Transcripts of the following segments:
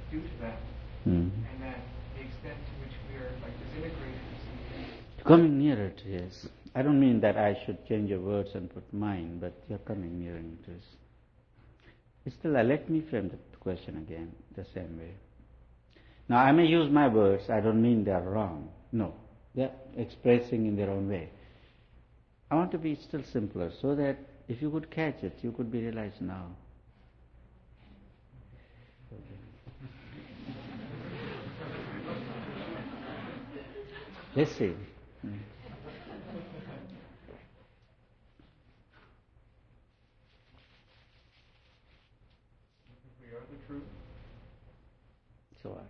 due to that, and that the extent to which we are like disintegrators. Coming nearer to yes. I don't mean that I should change your words and put mine, but you're coming nearer to this. Still, let me frame the question again the same way. Now, I may use my words. I don't mean they're wrong. No, they're expressing in their own way. I want to be still simpler, so that if you could catch it, you could be realized now. Let's see. We are the truth. So what?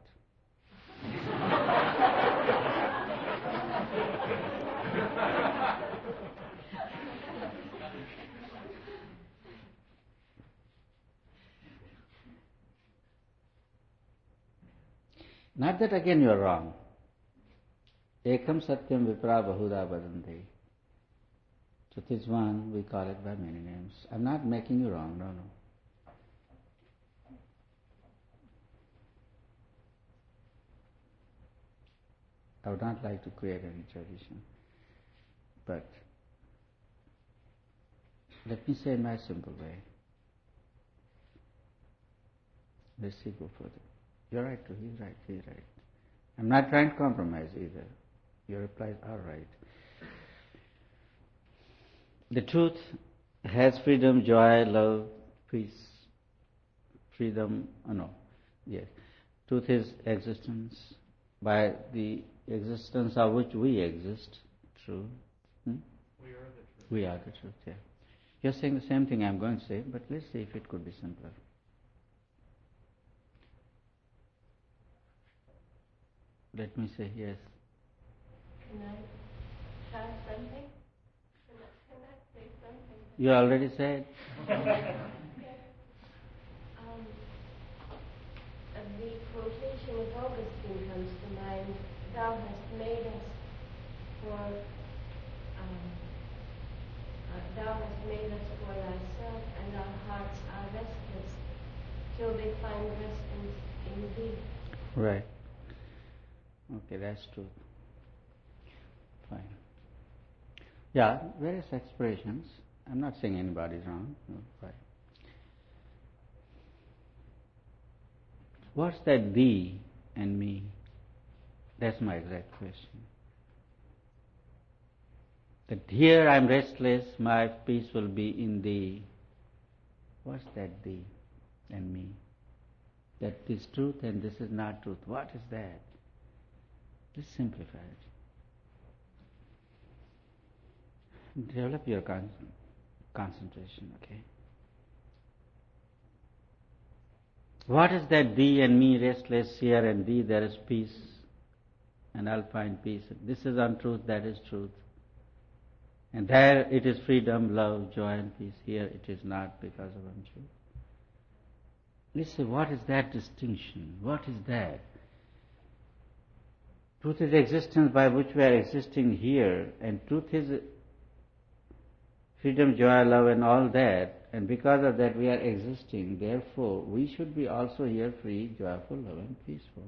Not that again you are wrong. Ekam satyam vipra bahuda vadanti. Truth is one, we call it by many names. I'm not making you wrong, no. I would not like to create any tradition. But let me say in my simple way. Let's see, go further. You're right too, he's right. I'm not trying to compromise either. Your replies are right. The truth has freedom, joy, love, peace. Freedom, yes. Truth is existence. By the existence of which we exist, true. We are the truth. We are the truth, yeah. You're saying the same thing I'm going to say, but let's see if it could be simpler. Let me say yes. Can I try something? Can I say something? You already said. The quotation of Augustine comes to mind. Thou hast made us for thyself, and our hearts are restless till they find rest in thee. Right. Okay, that's true. Fine. Yeah, various expressions. I'm not saying anybody's wrong. No, fine. What's that thee and me? That's my exact question. That here I'm restless, my peace will be in thee. What's that thee and me? That is truth and this is not truth. What is that? Let's simplify it. Develop your concentration, okay? What is that thee and me, restless here, and thee there is peace, and I'll find peace. This is untruth, that is truth. And there it is freedom, love, joy and peace. Here it is not because of untruth. Let's say, what is that distinction? What is that? Truth is existence by which we are existing here, and truth is freedom, joy, love and all that, and because of that we are existing. Therefore, we should be also here free, joyful, love and peaceful.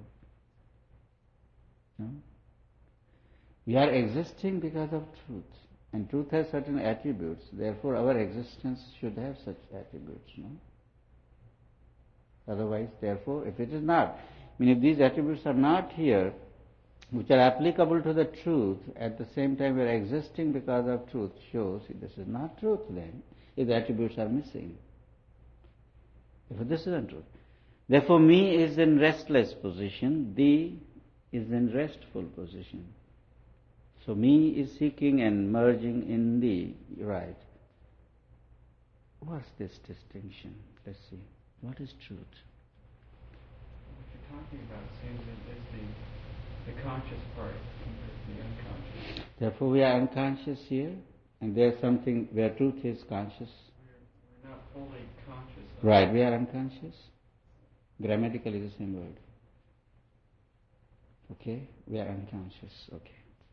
No? We are existing because of truth, and truth has certain attributes. Therefore, our existence should have such attributes. No? Otherwise, therefore, if it is not, if these attributes are not here, which are applicable to the truth, at the same time we are existing because of truth, shows this is not truth then, if the attributes are missing. Therefore, this is untruth. Therefore, me is in restless position, thee is in restful position. So, me is seeking and merging in thee, right. What's this distinction? Let's see. What is truth? What you're talking about seems that is the conscious part compared to the unconscious. Therefore, we are unconscious here, and there's something where truth is conscious. We're not fully conscious. Right, we are unconscious. Grammatically the same word. Okay, we are unconscious. Okay.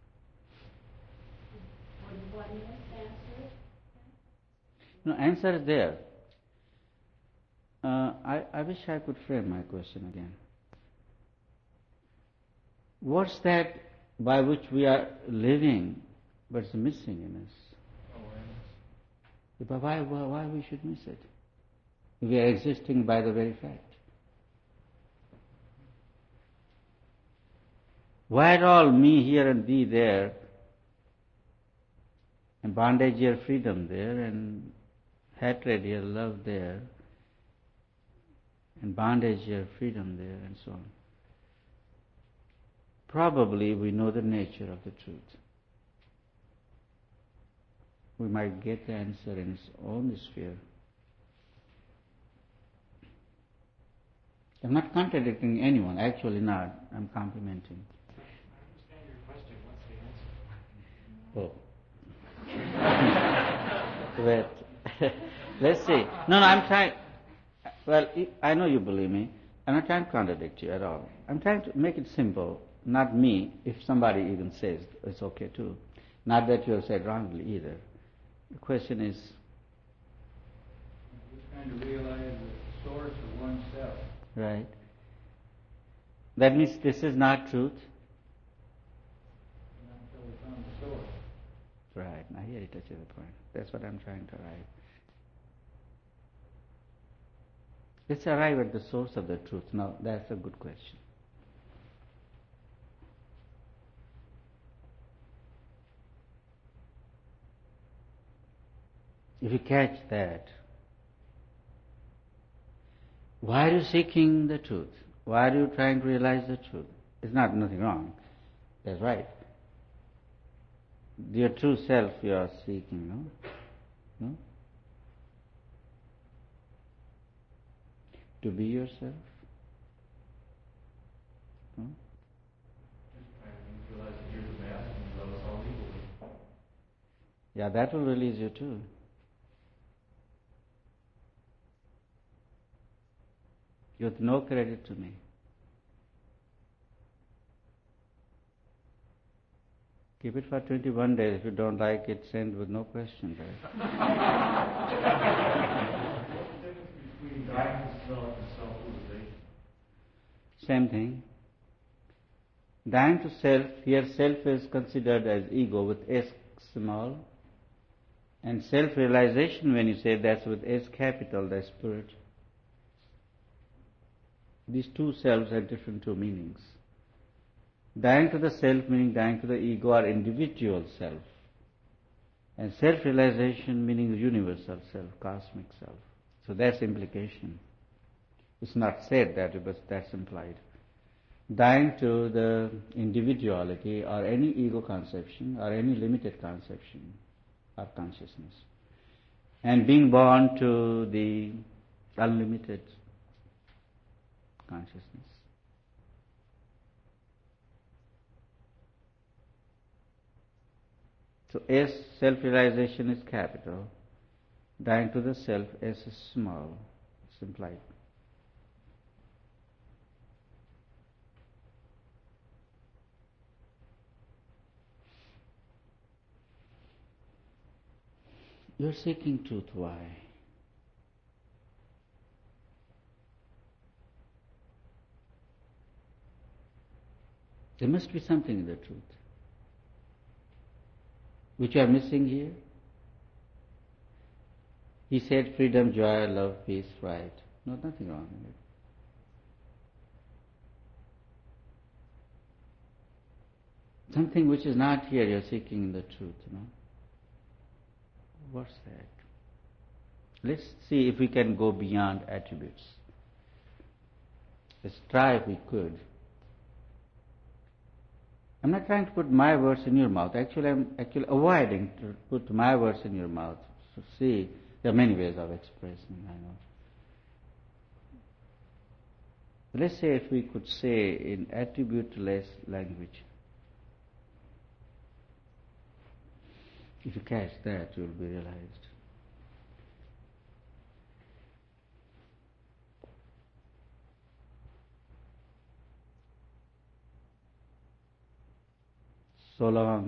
Would one answer? No, answer is there. I wish I could frame my question again. What's that by which we are living, but it's missing in us? But why we should miss it? We are existing by the very fact. Why are all me here and thee there, and bondage here, freedom there, and hatred here, love there, and bondage here, freedom there, and so on? Probably we know the nature of the truth. We might get the answer in its own sphere. I'm not contradicting anyone, actually not. I'm complimenting. I understand your question. What's the answer? Wait. Let's see. No, I'm trying. Well, I know you believe me. I'm not trying to contradict you at all. I'm trying to make it simple. Not me. If somebody even says, it's okay too. Not that you have said wrongly either. The question is, just trying to realize the source of oneself. right? That means this is not truth. Not until we found the source. Right. Now here you touch the point. That's what I'm trying to arrive. Let's arrive at the source of the truth. Now, that's a good question. If you catch that, why are you seeking the truth? Why are you trying to realize the truth? It's nothing wrong. That's right. Your true self you are seeking, no? No? To be yourself? No? Just trying to realize that you're the master and you love us all equally. Yeah, that will release you too. You have no credit to me. Keep it for 21 days. If you don't like it, send with no question. Right? What's the difference between dying to self and self-realization? Same thing. Dying to self, here self is considered as ego with S small. And self-realization, when you say that's with S capital, the spirit. These two selves have different two meanings. Dying to the self meaning dying to the ego or individual self. And self-realization meaning universal self, cosmic self. So that's implication. It's not said that, but that's implied. Dying to the individuality or any ego conception or any limited conception of consciousness. And being born to the unlimited consciousness. So S, self-realization is capital. Dying to the self, S is small. It's implied. You're seeking truth. Why? There must be something in the truth which you are missing here. He said freedom, joy, love, peace, right. No, nothing wrong in it. Something which is not here, you're seeking in the truth, What's that? Let's see if we can go beyond attributes. Let's try if we could. I'm not trying to put my words in your mouth. Actually, I'm avoiding to put my words in your mouth. So see, there are many ways of expressing, I know. Let's say if we could say in attribute-less language. If you catch that, you'll be realized. So long